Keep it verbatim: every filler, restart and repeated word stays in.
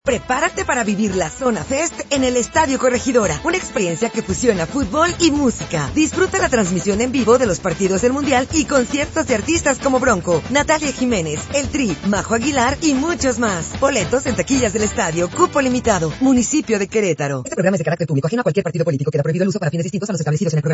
Prepárate para vivir la Zona Fest en el Estadio Corregidora, una experiencia que fusiona fútbol y música. Disfruta la transmisión en vivo de los partidos del Mundial y conciertos de artistas como Bronco, Natalia Jiménez, El Tri, Majo Aguilar y muchos más. Boletos en taquillas del estadio, cupo limitado, municipio de Querétaro. Este programa es de carácter público, ajeno a cualquier partido político. Queda prohibido el uso para fines distintos a los establecidos en el programa.